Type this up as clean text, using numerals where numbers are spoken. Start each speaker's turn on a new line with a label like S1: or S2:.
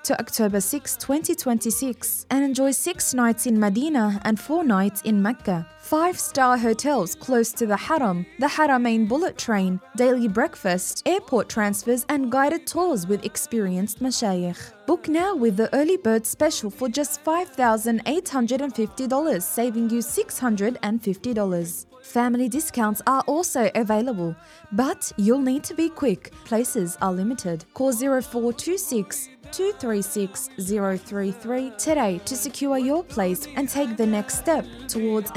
S1: to October 6, 2026 and enjoy 6 nights in Medina and 4 nights in Mecca. 5-star hotels close to the Haram, the Haramain bullet train, daily breakfast, airport transfers and guided tours with experienced mashayikh. Book now with the early bird special for just $5,850, saving you $650. Family discounts are also available, but you'll need to be quick. Places are limited. Call 0426 236 033 today to secure your place and take the next step towards